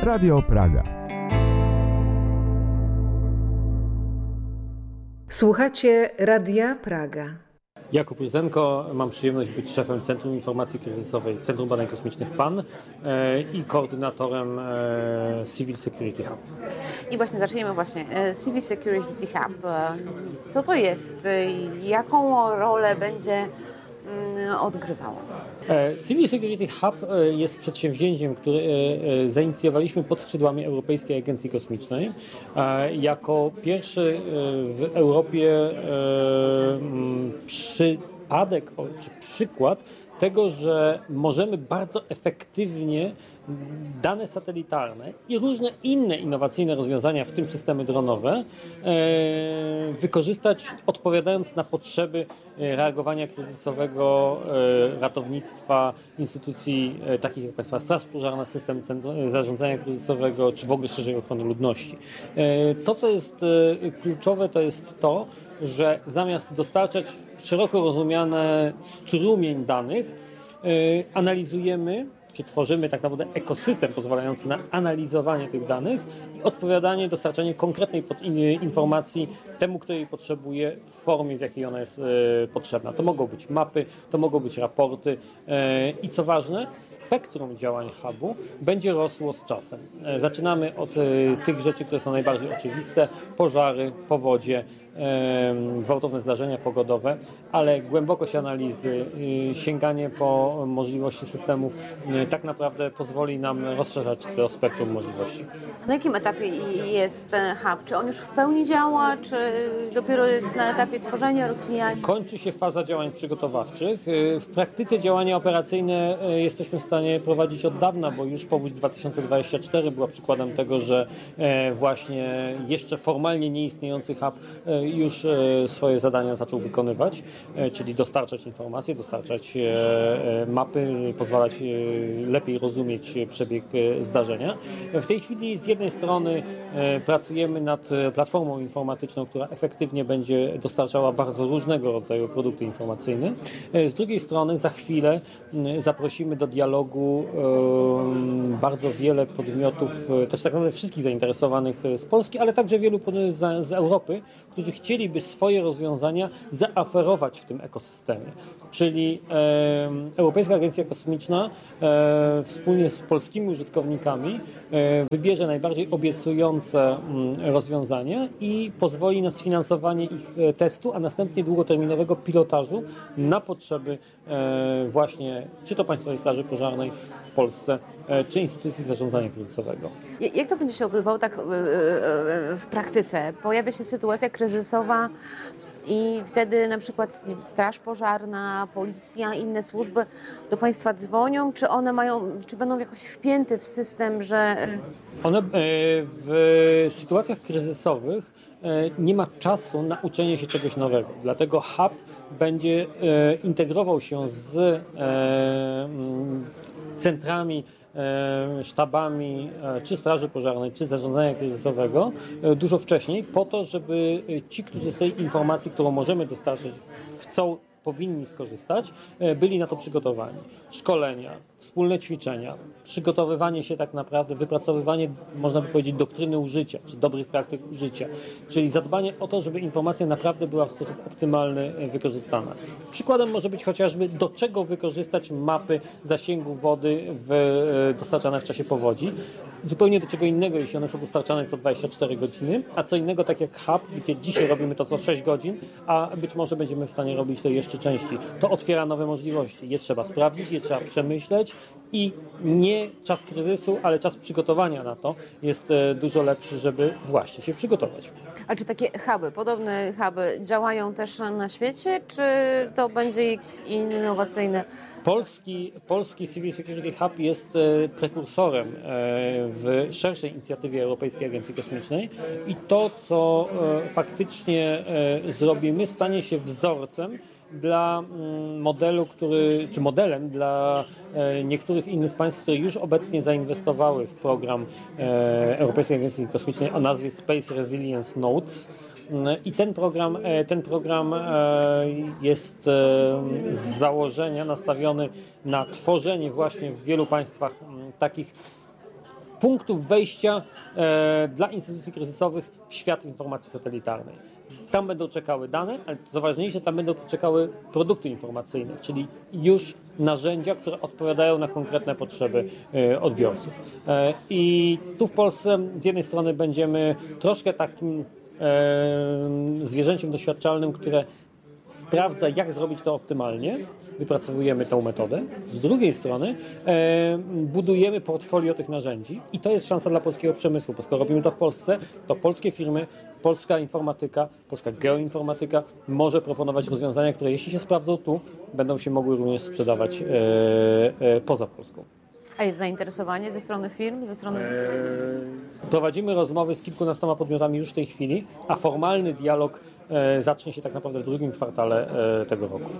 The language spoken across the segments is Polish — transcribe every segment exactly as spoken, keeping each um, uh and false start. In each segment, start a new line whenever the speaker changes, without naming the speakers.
Radio Praga.
Słuchacie Radia Praga.
Jakub Ryzenko, mam przyjemność być szefem Centrum Informacji Kryzysowej Centrum Badań Kosmicznych PAN e, i koordynatorem e, Civil Security Hub.
I właśnie zacznijmy właśnie. Civil Security Hub. Co to jest? Jaką rolę będzie odgrywało?
Civil Security Hub jest przedsięwzięciem, które zainicjowaliśmy pod skrzydłami Europejskiej Agencji Kosmicznej jako pierwszy w Europie przypadek czy przykład tego, że możemy bardzo efektywnie dane satelitarne i różne inne innowacyjne rozwiązania, w tym systemy dronowe, wykorzystać odpowiadając na potrzeby reagowania kryzysowego, ratownictwa, instytucji takich jak Państwa Straż Pożarna, system zarządzania kryzysowego, czy w ogóle szerzej ochrony ludności. To, co jest kluczowe, to jest to, że zamiast dostarczać szeroko rozumiany strumień danych, analizujemy, czy tworzymy tak naprawdę ekosystem pozwalający na analizowanie tych danych i odpowiadanie, dostarczanie konkretnej informacji temu, kto jej potrzebuje, w formie, w jakiej ona jest e, potrzebna. To mogą być mapy, to mogą być raporty e, i co ważne, spektrum działań hubu będzie rosło z czasem. E, zaczynamy od e, tych rzeczy, które są najbardziej oczywiste, pożary, powodzie, gwałtowne zdarzenia pogodowe, ale głębokość analizy, sięganie po możliwości systemów tak naprawdę pozwoli nam rozszerzać to spektrum możliwości.
Na jakim etapie jest ten hub? Czy on już w pełni działa, czy dopiero jest na etapie tworzenia, rozwijania?
Kończy się faza działań przygotowawczych. W praktyce działania operacyjne jesteśmy w stanie prowadzić od dawna, bo już Powódź dwa tysiące dwadzieścia cztery była przykładem tego, że właśnie jeszcze formalnie nieistniejący hub już swoje zadania zaczął wykonywać, czyli dostarczać informacje, dostarczać mapy, pozwalać lepiej rozumieć przebieg zdarzenia. W tej chwili z jednej strony pracujemy nad platformą informatyczną, która efektywnie będzie dostarczała bardzo różnego rodzaju produkty informacyjne. Z drugiej strony za chwilę zaprosimy do dialogu bardzo wiele podmiotów, też tak naprawdę wszystkich zainteresowanych z Polski, ale także wielu z, z Europy, którzy chcieliby swoje rozwiązania zaoferować w tym ekosystemie. Czyli e, Europejska Agencja Kosmiczna e, wspólnie z polskimi użytkownikami e, wybierze najbardziej obiecujące m, rozwiązania i pozwoli na sfinansowanie ich e, testu, a następnie długoterminowego pilotażu na potrzeby e, właśnie czy to Państwowej Straży Pożarnej w Polsce, e, czy instytucji zarządzania kryzysowego.
Jak to będzie się odbywało tak w praktyce? Pojawia się sytuacja kryzysowa i wtedy na przykład nie wiem, Straż Pożarna, Policja, inne służby do Państwa dzwonią, czy one mają, czy będą jakoś wpięte w system, że...
One w sytuacjach kryzysowych nie ma czasu na uczenie się czegoś nowego, dlatego hub będzie integrował się z centrami, sztabami czy Straży Pożarnej, czy zarządzania kryzysowego dużo wcześniej, po to, żeby ci, którzy z tej informacji, którą możemy dostarczyć, chcą, powinni skorzystać, byli na to przygotowani. Szkolenia, wspólne ćwiczenia, przygotowywanie się tak naprawdę, wypracowywanie, można by powiedzieć, doktryny użycia, czy dobrych praktyk użycia, czyli zadbanie o to, żeby informacja naprawdę była w sposób optymalny wykorzystana. Przykładem może być chociażby, do czego wykorzystać mapy zasięgu wody w, dostarczane w czasie powodzi. Zupełnie do czego innego, jeśli one są dostarczane co dwadzieścia cztery godziny, a co innego tak jak hub, gdzie dzisiaj robimy to co sześć godzin, a być może będziemy w stanie robić to jeszcze częściej. To otwiera nowe możliwości. Je trzeba sprawdzić, je trzeba przemyśleć i nie czas kryzysu, ale czas przygotowania na to jest dużo lepszy, żeby właśnie się przygotować.
A czy takie huby, podobne huby działają też na świecie, czy to będzie jakieś innowacyjne?
Polski, polski Civil Security Hub jest prekursorem w szerszej inicjatywie Europejskiej Agencji Kosmicznej i to, co faktycznie zrobimy, stanie się wzorcem dla modelu, który, czy modelem dla niektórych innych państw, które już obecnie zainwestowały w program Europejskiej Agencji Kosmicznej o nazwie Space Resilience Nodes. I ten program, ten program jest z założenia nastawiony na tworzenie właśnie w wielu państwach takich punktów wejścia e, dla instytucji kryzysowych w świat informacji satelitarnej. Tam będą czekały dane, ale co ważniejsze, tam będą czekały produkty informacyjne, czyli już narzędzia, które odpowiadają na konkretne potrzeby e, odbiorców. E, I tu w Polsce z jednej strony będziemy troszkę takim e, zwierzęciem doświadczalnym, które sprawdza, jak zrobić to optymalnie. Wypracowujemy tę metodę. Z drugiej strony e, budujemy portfolio tych narzędzi i to jest szansa dla polskiego przemysłu, bo skoro robimy to w Polsce, to polskie firmy, polska informatyka, polska geoinformatyka może proponować rozwiązania, które jeśli się sprawdzą tu, będą się mogły również sprzedawać e, e, poza Polską.
A jest zainteresowanie ze strony firm, ze strony...
E, prowadzimy rozmowy z kilkunastoma podmiotami już w tej chwili, a formalny dialog e, zacznie się tak naprawdę w drugim kwartale e, tego roku.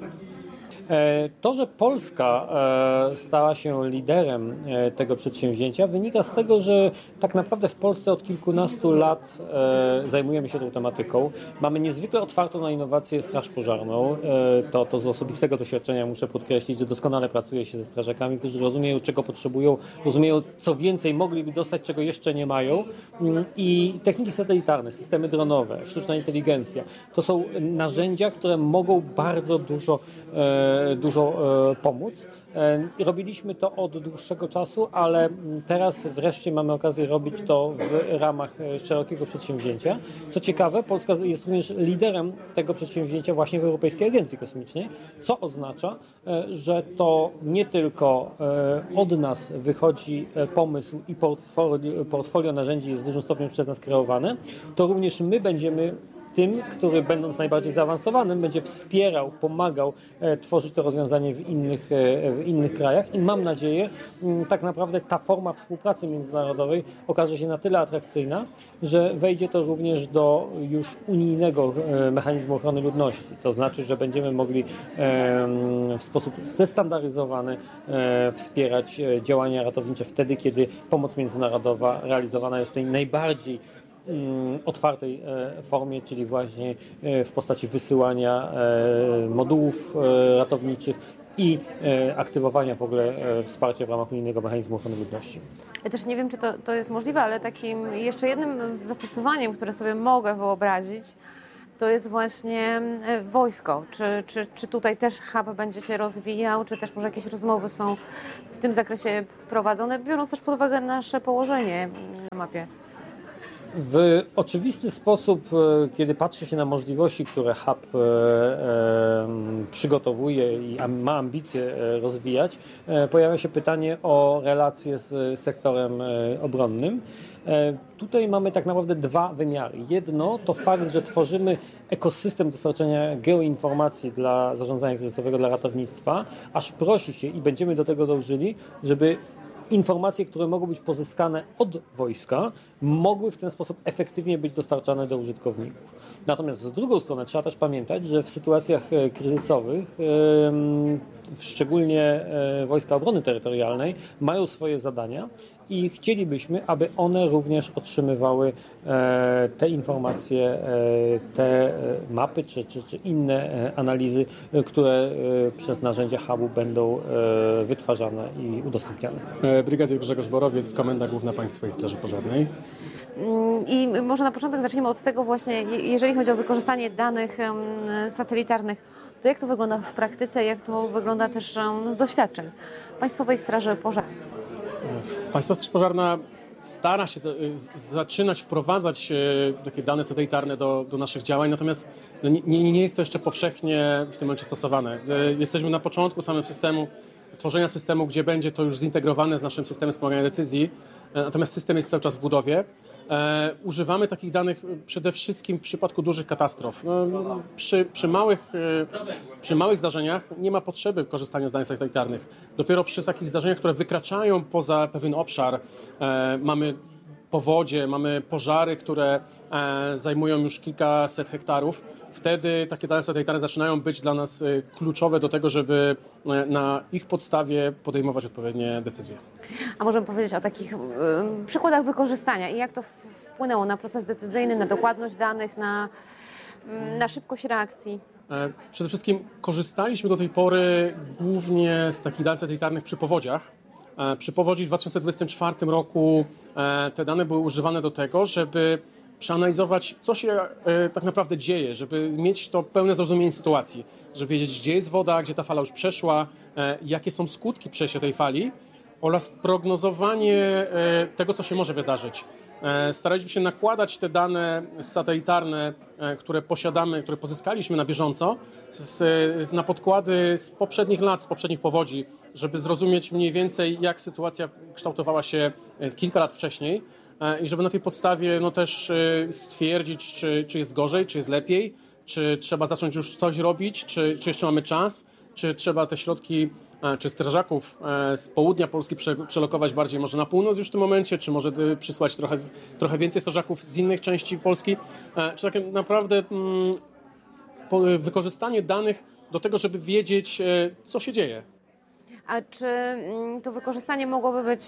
To, że Polska stała się liderem tego przedsięwzięcia, wynika z tego, że tak naprawdę w Polsce od kilkunastu lat zajmujemy się tą tematyką. Mamy niezwykle otwartą na innowacje straż pożarną. To, to z osobistego doświadczenia muszę podkreślić, że doskonale pracuje się ze strażakami, którzy rozumieją, czego potrzebują, rozumieją, co więcej mogliby dostać, czego jeszcze nie mają. I techniki satelitarne, systemy dronowe, sztuczna inteligencja, to są narzędzia, które mogą bardzo dużo dużo e, pomóc. E, robiliśmy to od dłuższego czasu, ale teraz wreszcie mamy okazję robić to w ramach szerokiego przedsięwzięcia. Co ciekawe, Polska jest również liderem tego przedsięwzięcia właśnie w Europejskiej Agencji Kosmicznej, co oznacza, e, że to nie tylko e, od nas wychodzi pomysł i portfolio, portfolio narzędzi jest w dużym stopniu przez nas kreowane, to również my będziemy tym, który będąc najbardziej zaawansowanym, będzie wspierał, pomagał e, tworzyć to rozwiązanie w innych, e, w innych krajach i mam nadzieję, m, tak naprawdę ta forma współpracy międzynarodowej okaże się na tyle atrakcyjna, że wejdzie to również do już unijnego e, mechanizmu ochrony ludności. To znaczy, że będziemy mogli e, w sposób zestandaryzowany e, wspierać e, działania ratownicze wtedy, kiedy pomoc międzynarodowa realizowana jest w tej najbardziej otwartej formie, czyli właśnie w postaci wysyłania modułów ratowniczych i aktywowania w ogóle wsparcia w ramach unijnego mechanizmu ochrony ludności.
Ja też nie wiem, czy to, to jest możliwe, ale takim jeszcze jednym zastosowaniem, które sobie mogę wyobrazić, to jest właśnie wojsko. Czy, czy, czy tutaj też hub będzie się rozwijał, czy też może jakieś rozmowy są w tym zakresie prowadzone, biorąc też pod uwagę nasze położenie na mapie?
W oczywisty sposób, kiedy patrzy się na możliwości, które hub e, e, przygotowuje i ma ambicje rozwijać, e, pojawia się pytanie o relacje z sektorem e, obronnym. E, tutaj mamy tak naprawdę dwa wymiary. Jedno to fakt, że tworzymy ekosystem dostarczania geoinformacji dla zarządzania kryzysowego, dla ratownictwa, aż prosi się i będziemy do tego dążyli, żeby informacje, które mogą być pozyskane od wojska, mogły w ten sposób efektywnie być dostarczane do użytkowników. Natomiast z drugą strony trzeba też pamiętać, że w sytuacjach kryzysowych, szczególnie Wojska Obrony Terytorialnej, mają swoje zadania i chcielibyśmy, aby one również otrzymywały te informacje, te mapy czy, czy, czy inne analizy, które przez narzędzia hubu będą wytwarzane i udostępniane.
Brygadier Grzegorz Borowiec, Komenda Główna Państwowej Straży Pożarnej.
I może na początek zacznijmy od tego właśnie, jeżeli chodzi o wykorzystanie danych satelitarnych, to jak to wygląda w praktyce, jak to wygląda też z doświadczeń Państwowej Straży Pożarnej?
Państwowa Straż Pożarna stara się zaczynać wprowadzać takie dane satelitarne do, do naszych działań, natomiast nie, nie jest to jeszcze powszechnie w tym momencie stosowane. Jesteśmy na początku samego systemu, tworzenia systemu, gdzie będzie to już zintegrowane z naszym systemem wspomagania decyzji, natomiast system jest cały czas w budowie. E, używamy takich danych przede wszystkim w przypadku dużych katastrof. No, przy, przy, małych, e, przy małych zdarzeniach nie ma potrzeby korzystania z danych satelitarnych. Dopiero przy takich zdarzeniach, które wykraczają poza pewien obszar, e, mamy powodzie, mamy pożary, które e, zajmują już kilkaset hektarów, wtedy takie dane satelitarne zaczynają być dla nas kluczowe do tego, żeby na ich podstawie podejmować odpowiednie decyzje.
A możemy powiedzieć o takich y, przykładach wykorzystania i jak to wpłynęło na proces decyzyjny, na dokładność danych, na, y, na szybkość reakcji? Przede
wszystkim korzystaliśmy do tej pory głównie z takich danych satelitarnych przy powodziach. Przy powodzi w dwa tysiące dwudziestym czwartym roku te dane były używane do tego, żeby przeanalizować, co się tak naprawdę dzieje, żeby mieć to pełne zrozumienie sytuacji, żeby wiedzieć, gdzie jest woda, gdzie ta fala już przeszła, jakie są skutki przejścia tej fali oraz prognozowanie tego, co się może wydarzyć. Staraliśmy się nakładać te dane satelitarne, które posiadamy, które pozyskaliśmy na bieżąco, z, na podkłady z poprzednich lat, z poprzednich powodzi, żeby zrozumieć mniej więcej, jak sytuacja kształtowała się kilka lat wcześniej i żeby na tej podstawie no, też stwierdzić, czy, czy jest gorzej, czy jest lepiej, czy trzeba zacząć już coś robić, czy, czy jeszcze mamy czas, czy trzeba te środki czy strażaków z południa Polski przelokować bardziej może na północ już w tym momencie, czy może przysłać trochę, trochę więcej strażaków z innych części Polski, czy tak naprawdę wykorzystanie danych do tego, żeby wiedzieć, co się dzieje.
A czy to wykorzystanie mogłoby być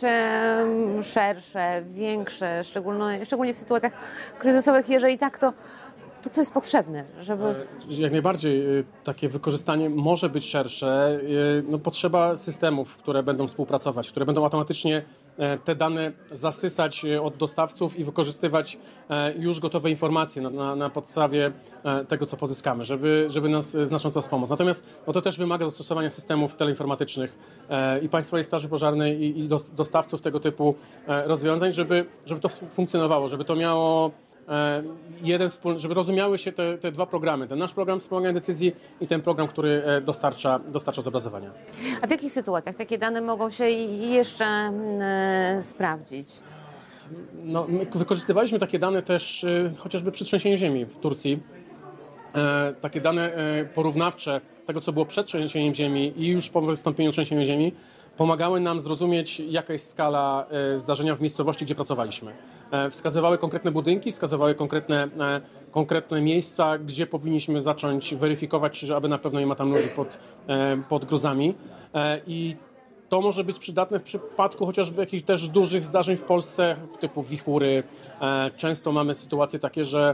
szersze, większe, szczególnie, szczególnie w sytuacjach kryzysowych? Jeżeli tak, to to, co jest potrzebne, żeby...
Jak najbardziej takie wykorzystanie może być szersze. No, potrzeba systemów, które będą współpracować, które będą automatycznie te dane zasysać od dostawców i wykorzystywać już gotowe informacje na, na, na podstawie tego, co pozyskamy, żeby, żeby nas znacząco wspomóc. Natomiast no, to też wymaga dostosowania systemów teleinformatycznych i Państwowej Straży Pożarnej i, i dostawców tego typu rozwiązań, żeby, żeby to funkcjonowało, żeby to miało jeden wspólny, żeby rozumiały się te, te dwa programy, ten nasz program wspomagania decyzji i ten program, który dostarcza, dostarcza zobrazowania.
A w jakich sytuacjach takie dane mogą się jeszcze e, sprawdzić?
No, my wykorzystywaliśmy takie dane też e, chociażby przy trzęsieniu ziemi w Turcji. E, takie dane e, porównawcze tego, co było przed trzęsieniem ziemi i już po wystąpieniu trzęsienia ziemi, pomagały nam zrozumieć, jaka jest skala zdarzenia w miejscowości, gdzie pracowaliśmy. Wskazywały konkretne budynki, wskazywały konkretne, konkretne miejsca, gdzie powinniśmy zacząć weryfikować, że aby na pewno nie ma tam ludzi pod, pod gruzami. I to może być przydatne w przypadku chociażby jakichś też dużych zdarzeń w Polsce, typu wichury. Często mamy sytuacje takie, że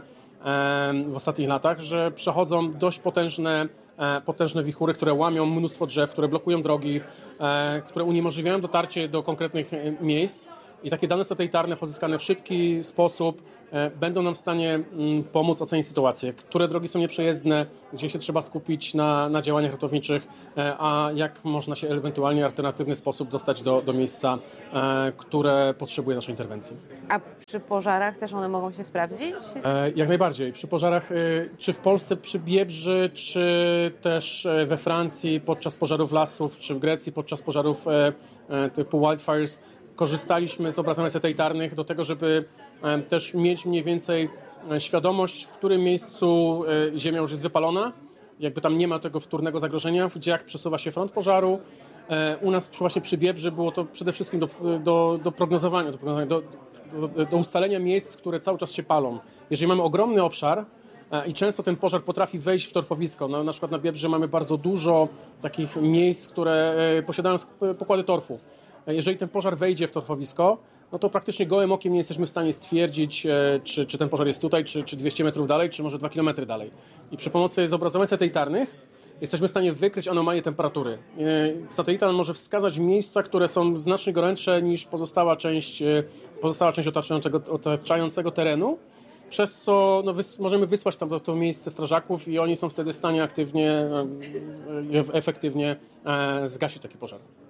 w ostatnich latach, że przechodzą dość potężne potężne wichury, które łamią mnóstwo drzew, które blokują drogi, które uniemożliwiają dotarcie do konkretnych miejsc i takie dane satelitarne pozyskane w szybki sposób będą nam w stanie pomóc ocenić sytuację, które drogi są nieprzejezdne, gdzie się trzeba skupić na, na działaniach ratowniczych, a jak można się ewentualnie w alternatywny sposób dostać do, do miejsca, które potrzebuje naszej interwencji.
A przy pożarach też one mogą się sprawdzić?
Jak najbardziej. Przy pożarach, czy w Polsce przy Biebrzy, czy też we Francji podczas pożarów lasów, czy w Grecji podczas pożarów typu wildfires, korzystaliśmy z obrazowań satelitarnych do tego, żeby też mieć mniej więcej świadomość, w którym miejscu ziemia już jest wypalona, jakby tam nie ma tego wtórnego zagrożenia, gdzie jak przesuwa się front pożaru. U nas właśnie przy Biebrzy było to przede wszystkim do, do, do prognozowania, do, do, do, do ustalenia miejsc, które cały czas się palą. Jeżeli mamy ogromny obszar i często ten pożar potrafi wejść w torfowisko, no, na przykład na Biebrzy mamy bardzo dużo takich miejsc, które posiadają pokłady torfu. Jeżeli ten pożar wejdzie w torfowisko, no to praktycznie gołym okiem nie jesteśmy w stanie stwierdzić, czy, czy ten pożar jest tutaj, czy, czy dwieście metrów dalej, czy może dwa kilometry dalej. I przy pomocy zobrazowań satelitarnych jesteśmy w stanie wykryć anomalię temperatury. Satelita może wskazać miejsca, które są znacznie gorętsze niż pozostała część, pozostała część otaczającego, otaczającego terenu, przez co no, wys, możemy wysłać tam to, to miejsce strażaków i oni są wtedy w stanie aktywnie, efektywnie e, zgasić taki pożar.